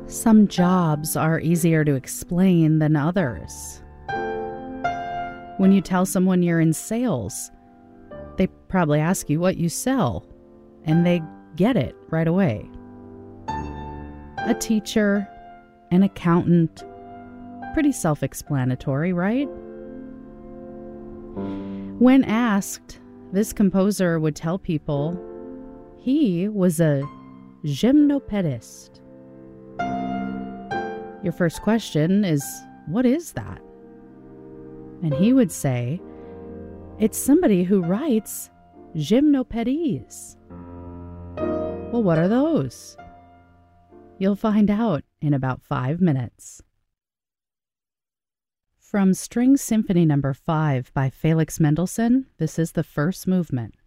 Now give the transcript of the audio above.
Some jobs are easier to explain than others. When you tell someone you're in sales, they probably ask you what you sell, and they get it right away. A teacher, an accountant, pretty self-explanatory, right? When asked, this composer would tell people he was a gymnopedist. Your first question is, what is that? And he would say, it's somebody who writes gymnopédies. Well, what are those? You'll find out in about 5 minutes. From String Symphony No. 5 by Felix Mendelssohn, this is the first movement.